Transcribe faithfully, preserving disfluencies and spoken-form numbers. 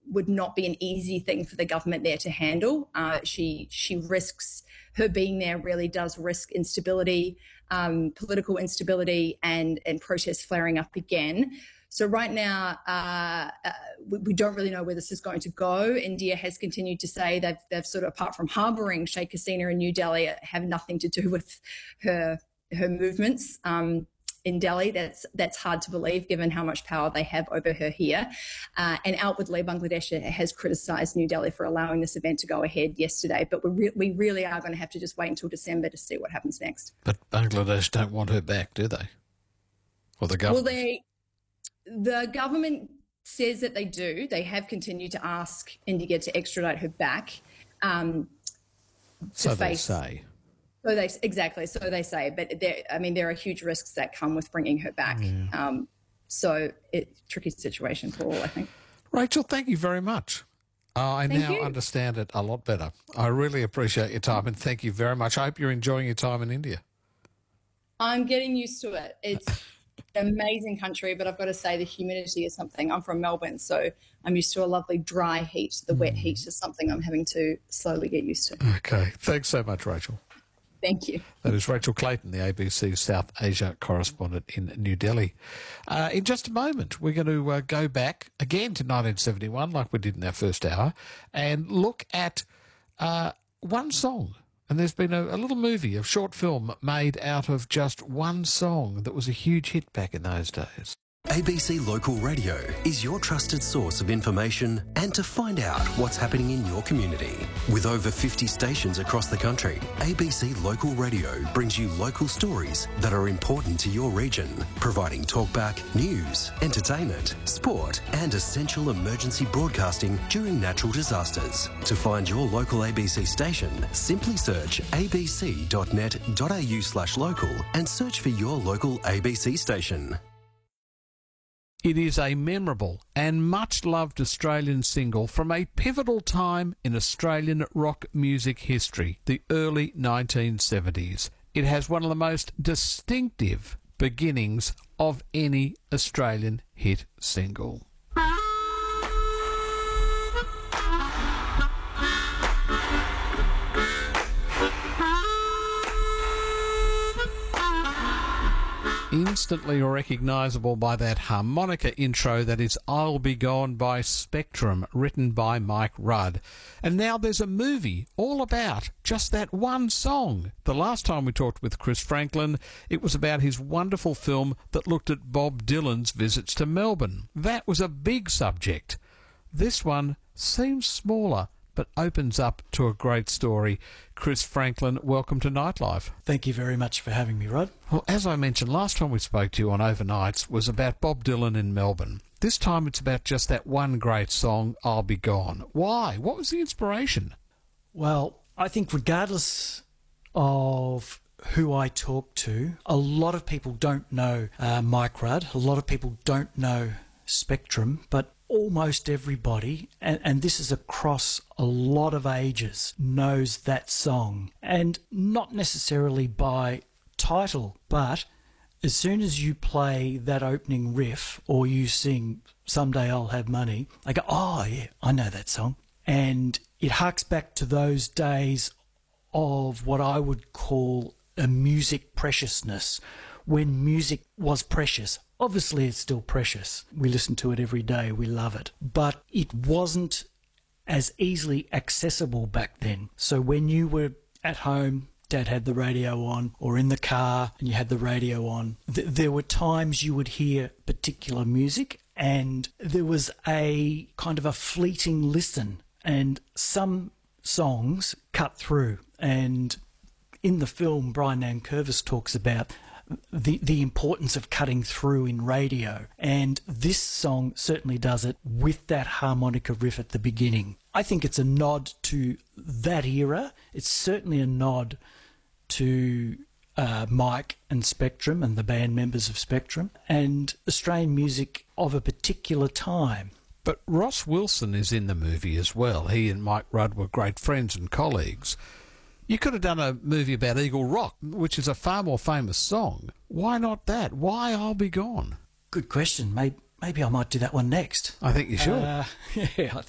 would not be an easy thing for the government there to handle. Uh, she she risks her being there really does risk instability, um, political instability, and and protests flaring up again. So right now, uh, uh, we, we don't really know where this is going to go. India has continued to say that they've sort of, apart from harbouring Sheikh Hasina in New Delhi, have nothing to do with her her movements um, in Delhi. That's that's hard to believe, given how much power they have over her here. Uh, and outwardly, Bangladesh has criticised New Delhi for allowing this event to go ahead yesterday. But we re- we really are going to have to just wait until December to see what happens next. But Bangladesh don't want her back, do they? Or the government? Well, they. The government says that they do. They have continued to ask India to extradite her back. Um, to so face, they say. So they exactly. So they say. But there, I mean, there are huge risks that come with bringing her back. Yeah. Um, so it's a tricky situation for all, I think. Rachel, thank you very much. Uh, I Thank now you. understand it a lot better. I really appreciate your time, and thank you very much. I hope you're enjoying your time in India. I'm getting used to it. It's an amazing country, but I've got to say the humidity is something. I'm from Melbourne, so I'm used to a lovely dry heat. The wet heat is something I'm having to slowly get used to. Okay. Thanks so much, Rachel. Thank you. That is Rachel Clayton, the A B C South Asia correspondent in New Delhi. Uh, in just a moment, we're going to uh, go back again to nineteen seventy-one, like we did in our first hour, and look at uh, one song. And there's been a, a little movie, a short film made out of just one song that was a huge hit back in those days. A B C Local Radio is your trusted source of information and to find out what's happening in your community. With over fifty stations across the country, A B C Local Radio brings you local stories that are important to your region, providing talkback, news, entertainment, sport and essential emergency broadcasting during natural disasters. To find your local A B C station, simply search abc.net.au slash local and search for your local A B C station. It is a memorable and much-loved Australian single from a pivotal time in Australian rock music history, the early nineteen seventies. It has one of the most distinctive beginnings of any Australian hit single. Instantly recognisable by that harmonica intro that is I'll Be Gone by Spectrum, written by Mike Rudd. And now there's a movie all about just that one song. The last time we talked with Chris Franklin, it was about his wonderful film that looked at Bob Dylan's visits to Melbourne. That was a big subject. This one seems smaller, but opens up to a great story. Chris Franklin, welcome to Nightlife. Thank you very much for having me, Rod. Well, as I mentioned, last time we spoke to you on Overnights was about Bob Dylan in Melbourne. This time it's about just that one great song, I'll Be Gone. Why? What was the inspiration? Well, I think regardless of who I talk to, a lot of people don't know uh, Mike Rudd. A lot of people don't know Spectrum, but almost everybody, and, and this is across a lot of ages, knows that song. And not necessarily by title, but as soon as you play that opening riff or you sing Someday I'll Have Money, I go, oh yeah, I know that song. And it harks back to those days of what I would call a music preciousness, when music was precious. Obviously, it's still precious. We listen to it every day. We love it. But it wasn't as easily accessible back then. So when you were at home, Dad had the radio on, or in the car and you had the radio on, th- there were times you would hear particular music and there was a kind of a fleeting listen, and some songs cut through. And in the film, Brian Nankervis talks about the the importance of cutting through in radio, and this song certainly does it with that harmonica riff at the beginning. I think it's a nod to that era. It's certainly a nod to uh, Mike and Spectrum and the band members of Spectrum and Australian music of a particular time. But Ross Wilson is in the movie as well. He and Mike Rudd were great friends and colleagues. You could have done a movie about Eagle Rock, which is a far more famous song. Why not that? Why I'll Be Gone? Good question. Maybe, maybe I might do that one next. I think you should. Uh, yeah, I